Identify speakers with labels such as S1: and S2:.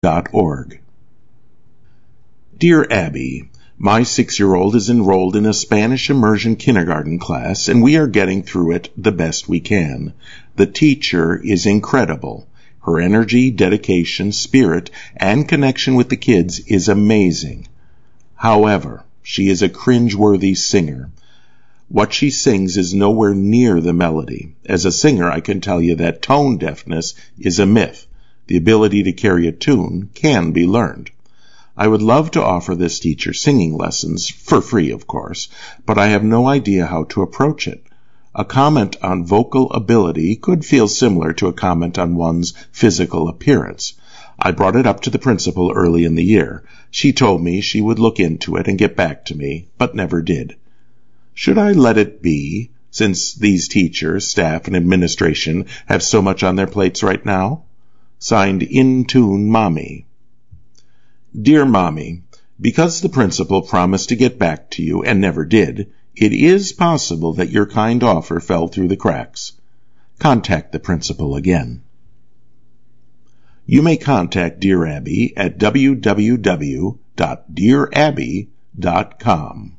S1: www.drabby.org. Dear Abby, my 6-year-old is enrolled in a Spanish immersion kindergarten class, and we are getting through it the best we can. The teacher is incredible. Her energy, dedication, spirit, and connection with the kids is amazing. However, she is a cringe-worthy singer. What she sings is nowhere near the melody. As a singer, I can tell you that tone deafness is a myth. The ability to carry a tune can be learned. I would love to offer this teacher singing lessons, for free of course, but I have no idea how to approach it. A comment on vocal ability could feel similar to a comment on one's physical appearance. I brought it up to the principal early in the year. She told me she would look into it and get back to me, but never did. Should I let it be, since these teachers, staff, and administration have so much on their plates right now? Signed, In Tune Mommy. Dear Mommy, because the principal promised to get back to you and never did, it is possible that your kind offer fell through the cracks. Contact the principal again. You may contact Dear Abby at www.dearabby.com.